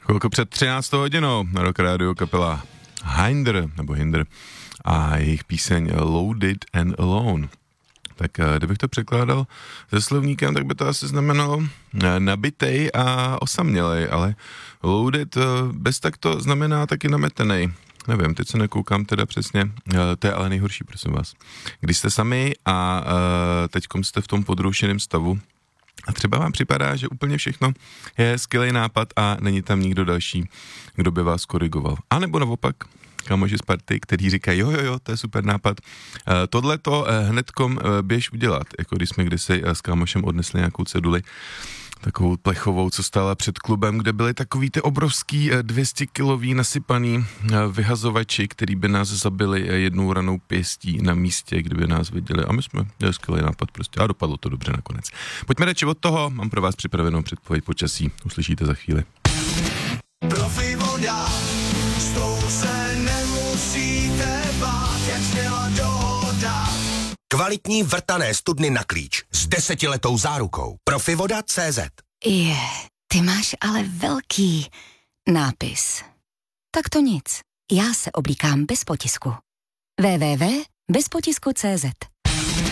Chvilku před 13. hodinou na Rock Radio kapela Hinder a jejich píseň Loaded and Alone. Tak kdybych to překládal se slovníkem, tak by to asi znamenalo nabitej a osamělej, ale loaded bez tak to znamená taky nametenej. Nevím, teď se nekoukám teda přesně, to je ale nejhorší, prosím vás. Když jste sami a teďkom jste v tom podroušeném stavu a třeba vám připadá, že úplně všechno je skvělý nápad a není tam nikdo další, kdo by vás korigoval. A nebo naopak, kamoši z party, který říkají, jo, to je super nápad. Tohleto hnedkom běž udělat, jako když jsme kdysi s kámošem odnesli nějakou ceduli, takovou plechovou, co stála před klubem, kde byly takový ty obrovský 200-kilový nasypaný vyhazovači, který by nás zabili jednou ranou pěstí na místě, kdyby nás viděli. A my jsme měli skvělý nápad prostě a dopadlo to dobře nakonec. Pojďme radši od toho, mám pro vás připravenou předpověď počasí. Uslyšíte za chvíli. Profi voda, s tou se nemusíte bát, jak sněla dohoda. Kvalitní vrtané studny na klíč s 10letou zárukou. Profivoda.cz. Ty máš ale velký nápis. Tak to nic. Já se oblíkám bez potisku. www.bezpotisku.cz